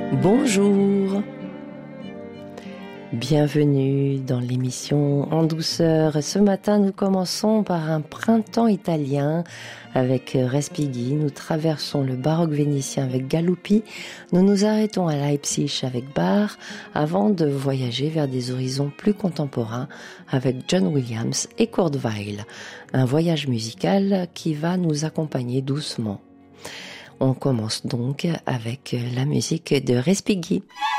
Bonjour, bienvenue dans l'émission En douceur. Ce matin, nous commençons par un printemps italien avec Respighi. Nous traversons le baroque vénitien avec Galuppi. Nous nous arrêtons à Leipzig avec Bach avant de voyager vers des horizons plus contemporains avec John Williams et Kurt Weill. Un voyage musical qui va nous accompagner doucement. On commence donc avec la musique de Respighi.